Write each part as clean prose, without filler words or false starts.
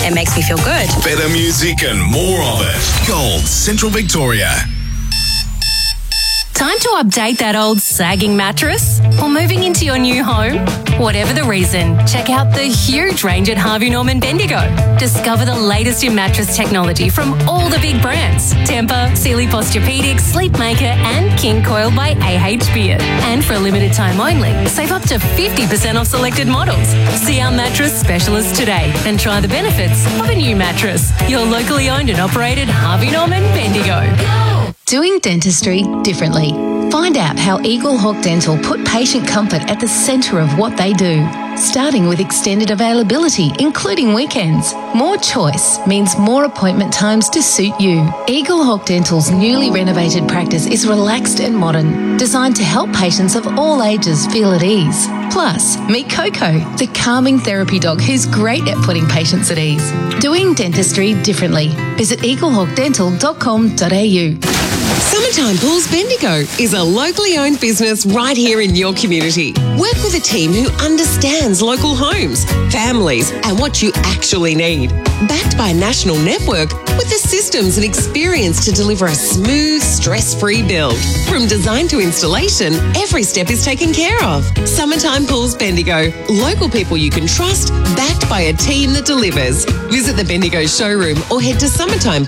It makes me feel good. Better music and more of it. Gold Central Victoria. Time to update that old sagging mattress? Or moving into your new home? Whatever the reason, check out the huge range at Harvey Norman Bendigo. Discover the latest in mattress technology from all the big brands. Tempur, Sealy Posturepedic, Sleepmaker and King Coil by AH Beard. And for a limited time only, save up to 50% off selected models. See our mattress specialist today and try the benefits of a new mattress. Your locally owned and operated Harvey Norman Bendigo. Doing dentistry differently. Find out how Eagle Hawk Dental put patient comfort at the centre of what they do. Starting with extended availability, including weekends. More choice means more appointment times to suit you. Eagle Hawk Dental's newly renovated practice is relaxed and modern, designed to help patients of all ages feel at ease. Plus, meet Coco, the calming therapy dog who's great at putting patients at ease. Doing dentistry differently. Visit eaglehawkdental.com.au. Summertime Pools Bendigo is a locally owned business right here in your community. Work with a team who understands local homes, families, and what you actually need. Backed by a national network with the systems and experience to deliver a smooth, stress-free build. From design to installation, every step is taken care of. Summertime Pools Bendigo. Local people you can trust, backed by a team that delivers. Visit the Bendigo showroom or head to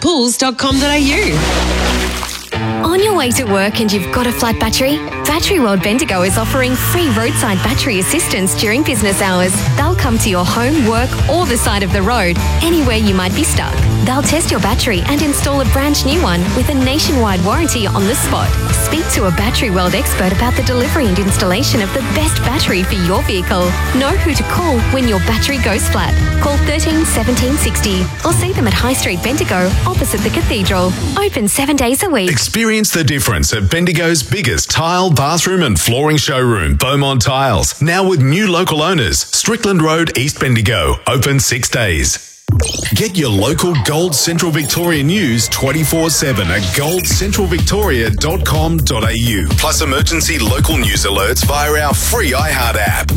summertimepools.com.au. On your way to work and you've got a flat battery? Battery World Bendigo is offering free roadside battery assistance during business hours. They'll come to your home, work or the side of the road, anywhere you might be stuck. They'll test your battery and install a brand new one with a nationwide warranty on the spot. Speak to a Battery World expert about the delivery and installation of the best battery for your vehicle. Know who to call when your battery goes flat. Call 13 17 60 or see them at High Street Bendigo opposite the Cathedral. Open 7 days a week. Experience the difference at Bendigo's biggest tile, bathroom and flooring showroom, Beaumont Tiles. Now with new local owners, Strickland Road, East Bendigo. Open 6 days. Get your local Gold Central Victoria news 24/7 at goldcentralvictoria.com.au. Plus emergency local news alerts via our free iHeart app.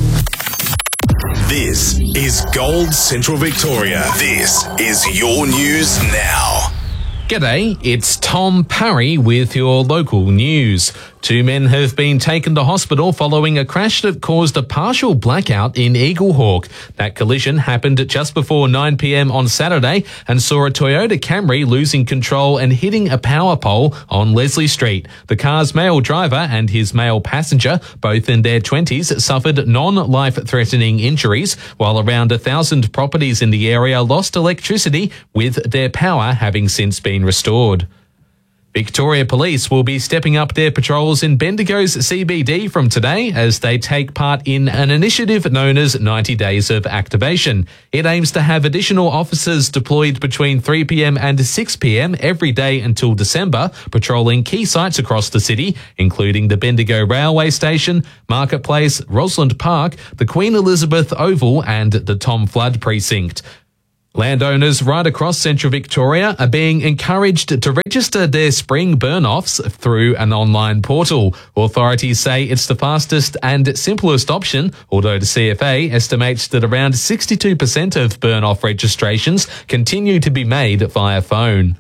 This is Gold Central Victoria. This is your news now. G'day, it's Tom Parry with your local news. 2 men have been taken to hospital following a crash that caused a partial blackout in Eagle Hawk. That collision happened just before 9 p.m. on Saturday and saw a Toyota Camry losing control and hitting a power pole on Leslie Street. The car's male driver and his male passenger, both in their 20s, suffered non-life-threatening injuries, while around 1,000 properties in the area lost electricity, with their power having since been restored. Victoria Police will be stepping up their patrols in Bendigo's CBD from today as they take part in an initiative known as 90 Days of Activation. It aims to have additional officers deployed between 3 p.m. and 6 p.m. every day until December, patrolling key sites across the city, including the Bendigo Railway Station, Marketplace, Rosalind Park, the Queen Elizabeth Oval and the Tom Flood Precinct. Landowners right across Central Victoria are being encouraged to register their spring burn-offs through an online portal. Authorities say it's the fastest and simplest option, although the CFA estimates that around 62% of burn-off registrations continue to be made via phone.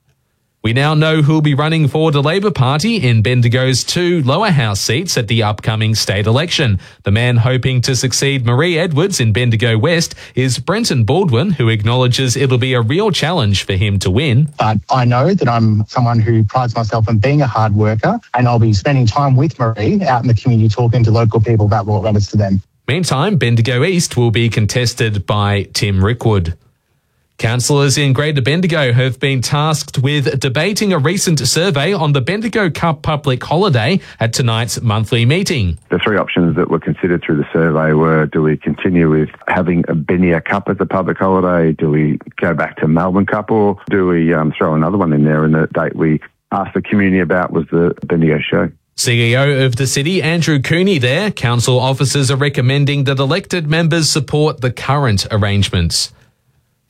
We now know who'll be running for the Labor Party in Bendigo's 2 lower house seats at the upcoming state election. The man hoping to succeed Marie Edwards in Bendigo West is Brenton Baldwin, who acknowledges it'll be a real challenge for him to win. But I know that I'm someone who prides myself on being a hard worker, and I'll be spending time with Marie out in the community talking to local people about what matters to them. Meantime, Bendigo East will be contested by Tim Rickwood. Councillors in Greater Bendigo have been tasked with debating a recent survey on the Bendigo Cup public holiday at tonight's monthly meeting. The 3 options that were considered through the survey were, do we continue with having a Bendigo Cup as a public holiday? Do we go back to Melbourne Cup, or do we throw another one in there? And the date we asked the community about was the Bendigo show. CEO of the city, Andrew Cooney there. Council officers are recommending that elected members support the current arrangements.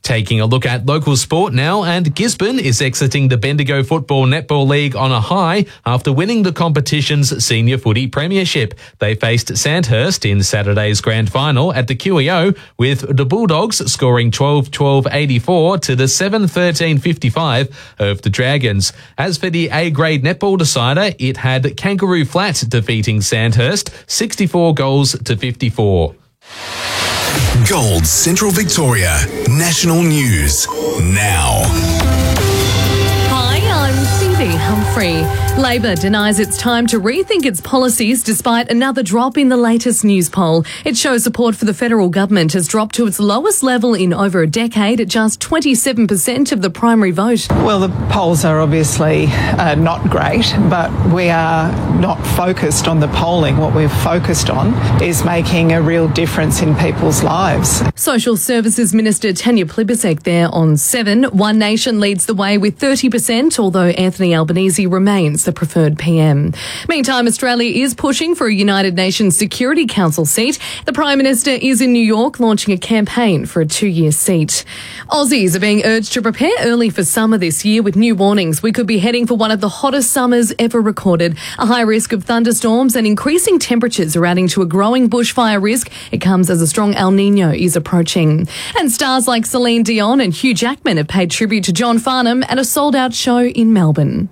Taking a look at local sport now, and Gisborne is exiting the Bendigo Football Netball League on a high after winning the competition's senior footy premiership. They faced Sandhurst in Saturday's grand final at the QEO, with the Bulldogs scoring 12-12-84 to the 7-13-55 of the Dragons. As for the A-grade netball decider, it had Kangaroo Flat defeating Sandhurst 64-54. Gold Central Victoria National News now. Hi, I'm Phoebe Humphrey. Labor denies it's time to rethink its policies despite another drop in the latest news poll. It shows support for the federal government has dropped to its lowest level in over a decade at just 27% of the primary vote. Well, the polls are obviously not great, but we are not focused on the polling. What we're focused on is making a real difference in people's lives. Social Services Minister Tanya Plibersek there on 7. One Nation leads the way with 30%, although Anthony Albanese remains the preferred PM. Meantime, Australia is pushing for a United Nations Security Council seat. The Prime Minister is in New York launching a campaign for a 2-year seat. Aussies are being urged to prepare early for summer this year with new warnings. We could be heading for one of the hottest summers ever recorded. A high risk of thunderstorms and increasing temperatures are adding to a growing bushfire risk. It comes as a strong El Nino is approaching. And stars like Celine Dion and Hugh Jackman have paid tribute to John Farnham at a sold-out show in Melbourne.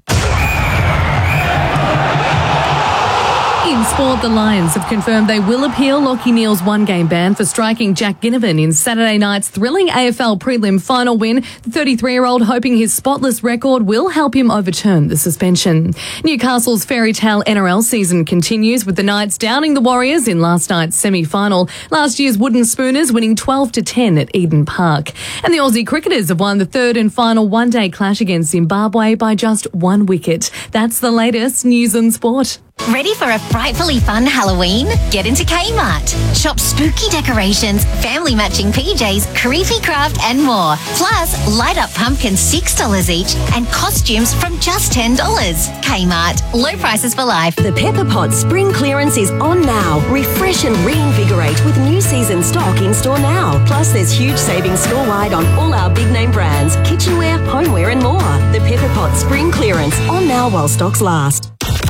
In sport, the Lions have confirmed they will appeal Lachie Neale's one-game ban for striking Jack Ginnivan in Saturday night's thrilling AFL prelim final win. The 33-year-old hoping his spotless record will help him overturn the suspension. Newcastle's fairy tale NRL season continues with the Knights downing the Warriors in last night's semi-final. Last year's Wooden Spooners winning 12-10 at Eden Park. And the Aussie cricketers have won the third and final one-day clash against Zimbabwe by just 1 wicket. That's the latest news and sport. Ready for a frightfully fun Halloween? Get into Kmart. Shop spooky decorations, family matching PJs, creepy craft and more. Plus, light up pumpkins $6 each and costumes from just $10. Kmart. Low prices for life. The Pepper Pot spring clearance is on now. Refresh and reinvigorate with new season stock in store now. Plus, there's huge savings store-wide on all our big name brands, kitchenware, homeware and more. The Pepper Pot spring clearance on now while stocks last.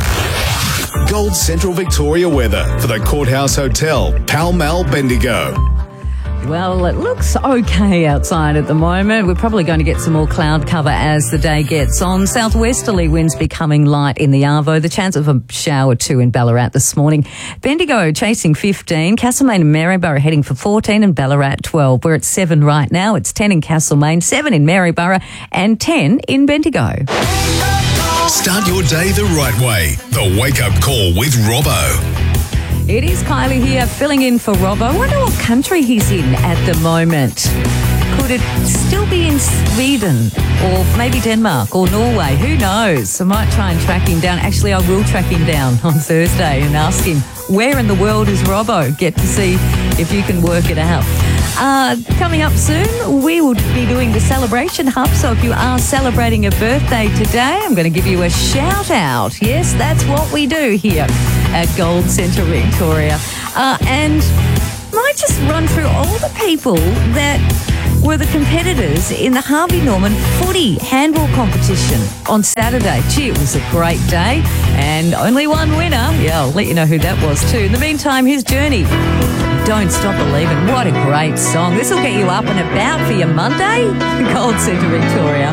Gold Central Victoria weather for the Courthouse Hotel, Pall Mall, Bendigo. Well, it looks okay outside at the moment. We're probably going to get some more cloud cover as the day gets on. Southwesterly winds becoming light in the Arvo. The chance of a shower too in Ballarat this morning. Bendigo chasing 15. Castlemaine and Maryborough heading for 14 and Ballarat 12. We're at 7 right now. It's 10 in Castlemaine, 7 in Maryborough and 10 in Bendigo. Start your day the right way. The Wake Up Call with Robbo. It is Kylie here, filling in for Robbo. I wonder what country he's in at the moment. Could it still be in Sweden or maybe Denmark or Norway? Who knows? I might try and track him down. Actually, I will track him down on Thursday and ask him, where in the world is Robbo? Get to see if you can work it out. Coming up soon, we will be doing the Celebration Hub. So if you are celebrating a birthday today, I'm going to give you a shout out. Yes, that's what we do here at Gold Central Victoria. And might just run through all the people that were the competitors in the Harvey Norman footy handball competition on Saturday. Gee, it was a great day and only one winner. Yeah, I'll let you know who that was too. In the meantime, his Journey. Don't Stop Believing. What a great song. This will get you up and about for your Monday. Gold Central Victoria.